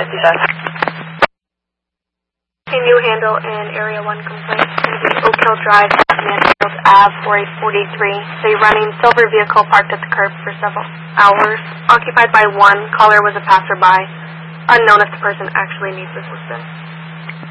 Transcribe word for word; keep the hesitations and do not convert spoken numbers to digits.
fifty best. Can you handle an Area one complaint using Oak Hill Drive, Mansfield Ave for a forty-three, say running silver vehicle parked at the curb for several hours, occupied by one, caller was a passerby, unknown if the person actually needs assistance?